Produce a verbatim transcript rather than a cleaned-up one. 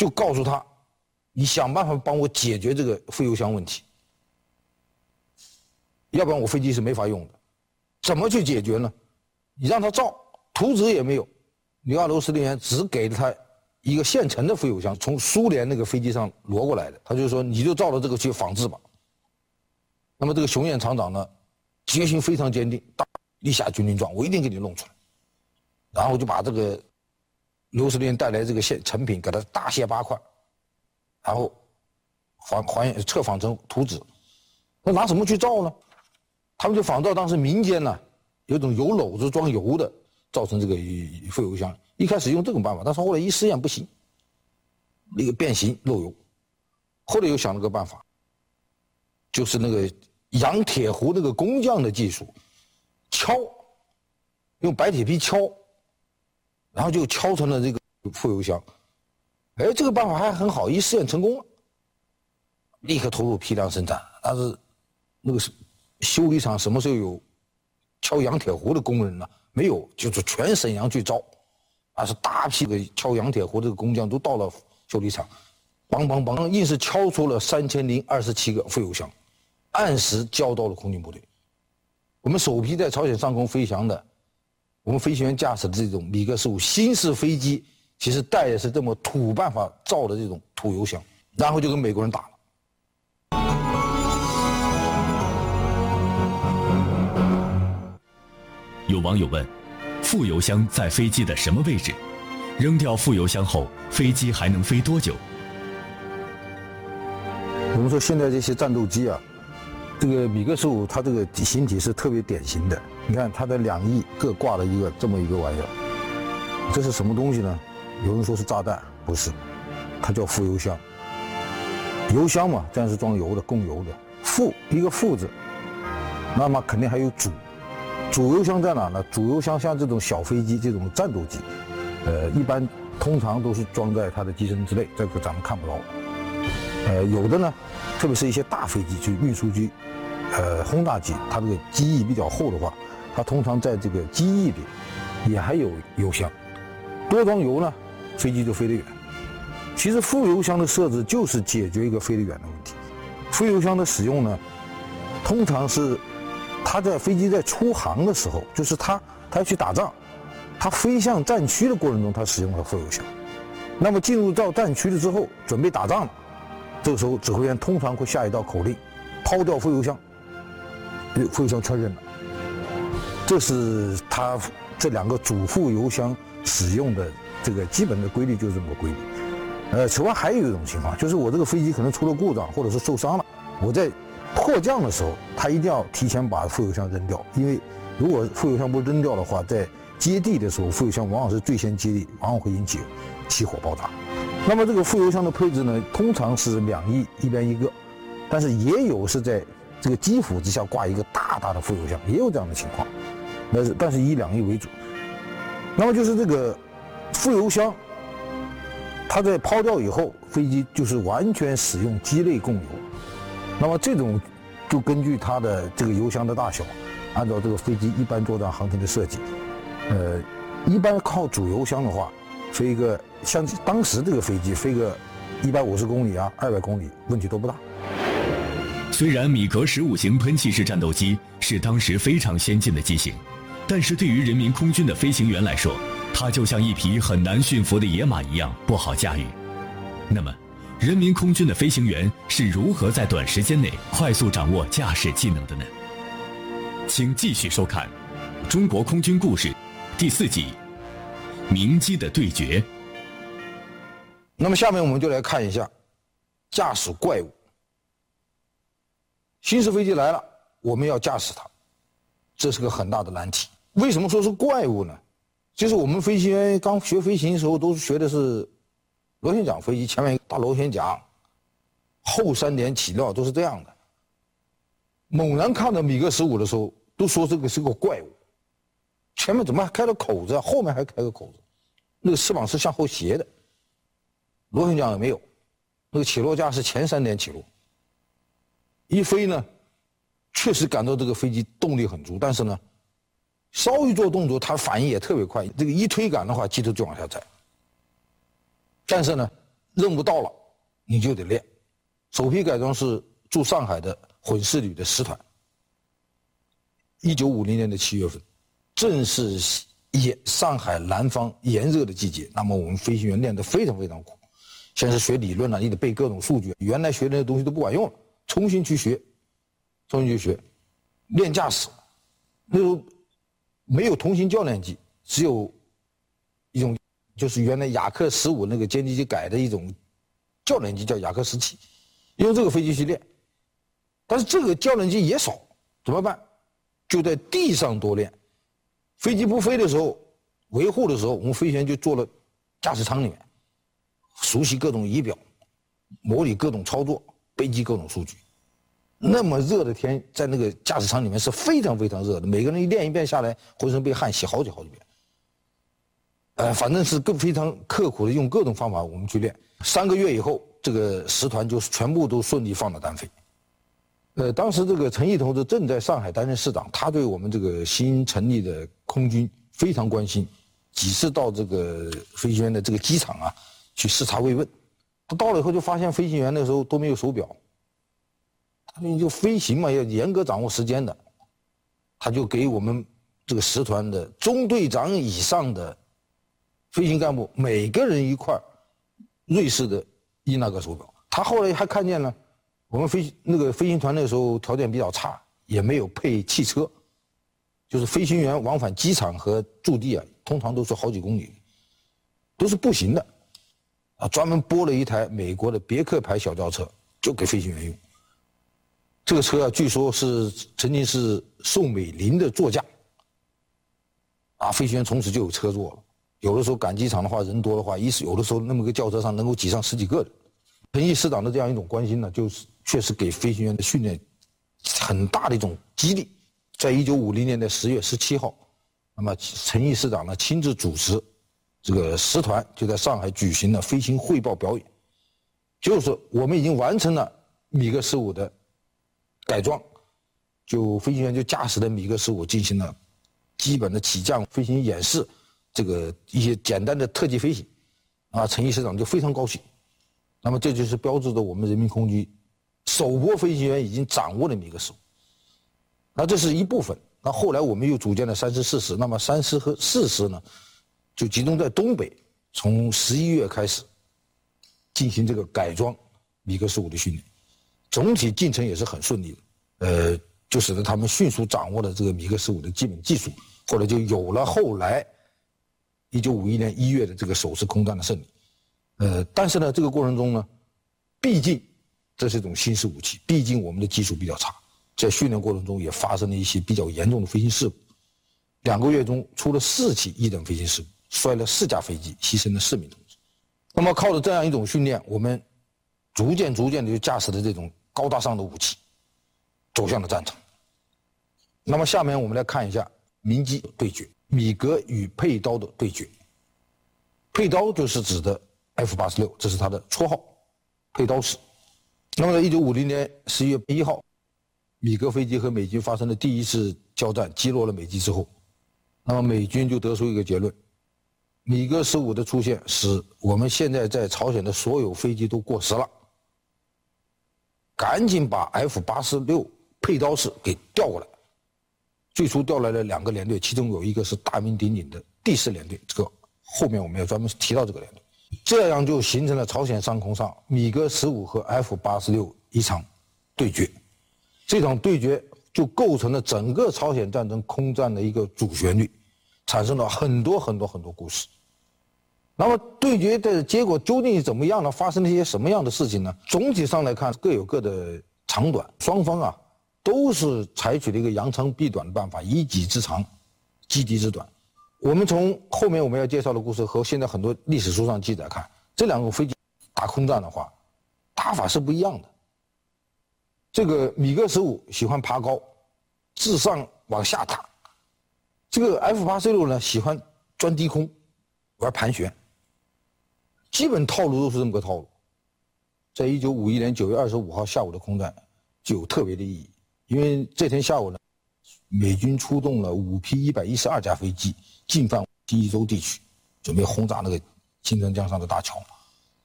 就告诉他，你想办法帮我解决这个副油箱问题，要不然我飞机是没法用的。怎么去解决呢？你让他造，图纸也没有，里瓦罗司令员只给了他一个现成的副油箱，从苏联那个飞机上挪过来的。他就说，你就照着这个去仿制吧。那么这个熊彦厂长呢，决心非常坚定，立下军令状，我一定给你弄出来。然后就把这个罗司令带来这个现成品，给它大卸八块，然后还还原测仿成图纸。那拿什么去造呢？他们就仿照当时民间呢有种油篓子装油的，造成这个副油箱。一开始用这种办法，但是后来一试验不行，那个变形漏油。后来又想了个办法，就是那个洋铁壶那个工匠的技术，敲，用白铁皮敲，然后就敲成了这个副油箱。哎，这个办法还很好，一试验成功了，立刻投入批量生产。但是那个是修理厂什么时候有敲洋铁壶的工人呢？没有，就是全沈阳去招，啊，是大批的敲洋铁壶这个工匠都到了修理厂，梆梆梆，硬是敲出了三千零二十七个副油箱，按时交到了空军部队。我们首批在朝鲜上空飞翔的，我们飞行员驾驶的这种米格十五新式飞机，其实带的是这么土办法造的这种土油箱，然后就跟美国人打了。 有网友问，副油箱在飞机的什么位置？扔掉副油箱后，飞机还能飞多久？ 我们说现在这些战斗机啊，这个米格十五它这个形体是特别典型的。你看它的两翼各挂了一个这么一个玩意儿，这是什么东西呢？有人说是炸弹，不是，它叫副油箱。油箱嘛，这样是装油的，供油的。副一个副字，那么肯定还有主。主油箱在哪呢？主油箱像这种小飞机、这种战斗机，呃，一般通常都是装在它的机身之内，这个咱们看不到。呃，有的呢，特别是一些大飞机，就运输机、呃轰炸机，它这个机翼比较厚的话，它通常在这个机翼里也还有油箱。多装油呢，飞机就飞得远。其实副油箱的设置就是解决一个飞得远的问题。副油箱的使用呢，通常是它在飞机在出航的时候，就是它它要去打仗，它飞向战区的过程中，它使用了副油箱。那么进入到战区了之后，准备打仗了，这个时候指挥员通常会下一道口令，抛掉副油箱，副油箱全扔了。这是它这两个主副油箱使用的这个基本的规律，就是这么个规律。呃，此外还有一种情况，就是我这个飞机可能出了故障，或者是受伤了，我在迫降的时候，他一定要提前把副油箱扔掉，因为如果副油箱不扔掉的话，在接地的时候，副油箱往往是最先接地，往往会引起起火爆炸。那么这个副油箱的配置呢，通常是两翼一边一个，但是也有是在这个机腹之下挂一个大大的副油箱，也有这样的情况，但是但是以两翼为主。那么就是这个副油箱，它在抛掉以后，飞机就是完全使用机内供油。那么这种就根据它的这个油箱的大小，按照这个飞机一般作战航程的设计，呃，一般靠主油箱的话，飞个像当时这个飞机飞个一百五十公里啊、二百公里，问题都不大。 虽然米格十五型喷气式战斗机是当时非常先进的机型，但是对于人民空军的飞行员来说，它就像一匹很难驯服的野马一样不好驾驭。那么人民空军的飞行员是如何在短时间内快速掌握驾驶技能的呢？请继续收看《中国空军故事》第四集《鸣机的对决》。 那么下面我们就来看一下驾驶怪物。新式飞机来了，我们要驾驶它，这是个很大的难题。为什么说是怪物呢？就是我们飞行员刚学飞行的时候，都是学的是螺旋桨飞机，前面一个大螺旋桨，后三点起料，都是这样的。猛然看到米格十五的时候，都说这个是个怪物，前面怎么还开了口子，后面还开个口子，那个翅膀是向后斜的，螺旋桨也没有，那个起落架是前三点起落。一飞呢，确实感到这个飞机动力很足，但是呢，稍一做动作，它反应也特别快。这个一推杆的话，机头就往下栽。但是呢， 任务到了，你就得练。首批改装是驻上海的混式旅的十团。一九五零年的七月份，正是炎上海南方炎热的季节，那么我们飞行员练得非常非常苦。先是学理论了，你得背各种数据，原来学的那些东西都不管用了，重新去学，重新去学，练驾驶。那时候没有同型教练机，只有一种就是原来雅克十五那个歼击机改的一种教练机，叫雅克十七，用这个飞机去练。但是这个教练机也少，怎么办？就在地上多练。飞机不飞的时候，维护的时候，我们飞行员就坐了驾驶舱里面，熟悉各种仪表，模拟各种操作，背记各种数据。那么热的天，在那个驾驶舱里面是非常非常热的，每个人一练一遍下来，浑身被汗洗好几好几遍。呃，反正是更非常刻苦的用各种方法我们去练。三个月以后，这个十团就全部都顺利放了单飞。呃，当时这个陈毅同志正在上海担任市长，他对我们这个新成立的空军非常关心，几次到这个飞行员的这个机场啊去视察慰问。他到了以后就发现飞行员那时候都没有手表，他们就飞行嘛要严格掌握时间的，他就给我们这个十团的中队长以上的飞行干部每个人一块瑞士的伊纳格手表。他后来还看见了。我们飞那个飞行团那时候条件比较差，也没有配汽车，就是飞行员往返机场和驻地啊，通常都是好几公里，都是步行的，啊，专门拨了一台美国的别克牌小轿车，就给飞行员用。这个车啊，据说是曾经是宋美龄的座驾，啊，飞行员从此就有车坐了。有的时候赶机场的话，人多的话，一有的时候那么个轿车上能够挤上十几个人。陈毅师长的这样一种关心呢，就是确实给飞行员的训练很大的一种激励。在一九五零年的十月十七号，那么陈毅师长呢亲自主持这个十团就在上海举行了飞行汇报表演，就是我们已经完成了米格十五的改装，就飞行员就驾驶的米格十五进行了基本的起降、飞行演示，这个一些简单的特技飞行，啊，陈毅师长就非常高兴。那么这就是标志着我们人民空军首波飞行员已经掌握了米格十五。那这是一部分。那后来我们又组建了三师、四师，那么三师和四师呢，就集中在东北，从十一月开始进行这个改装米格十五的训练，总体进程也是很顺利的。呃，就使得他们迅速掌握了这个米格十五的基本技术，后来就有了后来一九五一年一月的这个首次空战的胜利。呃，但是呢，这个过程中呢，毕竟这是一种新式武器，毕竟我们的技术比较差，在训练过程中也发生了一些比较严重的飞行事故。两个月中出了四起一等飞行事故，摔了四架飞机，牺牲了四名同志。那么靠着这样一种训练，我们逐渐逐渐的就驾驶的这种高大上的武器，走向了战场。那么下面我们来看一下民机对决，米格与佩刀的对决。佩刀就是指的F 八十六，这是它的绰号，佩刀式。那么在一九五零年十一月一号，米格飞机和美军发生了第一次交战，击落了美机之后，那么美军就得出一个结论：米格十五的出现使我们现在在朝鲜的所有飞机都过时了，赶紧把 F 八十六佩刀式给调过来。最初调来了两个连队，其中有一个是大名鼎鼎的第四联队，这个后面我们要专门提到这个联队。这样就形成了朝鲜上空上米格十五和 F 八十六一场对决，这场对决就构成了整个朝鲜战争空战的一个主旋律，产生了很多很多很多故事。那么对决的结果究竟是怎么样呢？发生了一些什么样的事情呢？总体上来看各有各的长短，双方啊都是采取了一个扬长避短的办法，以己之长击敌之短。我们从后面我们要介绍的故事和现在很多历史书上记载看，这两个飞机打空战的话，打法是不一样的。这个米格十五喜欢爬高，自上往下打；这个 F 八十六呢喜欢钻低空，玩盘旋。基本套路都是这么个套路。在一九五一年九月二十五号下午的空战就有特别的意义，因为这天下午呢，美军出动了五批一百一十二架飞机进犯西一州地区，准备轰炸那个青城江上的大桥。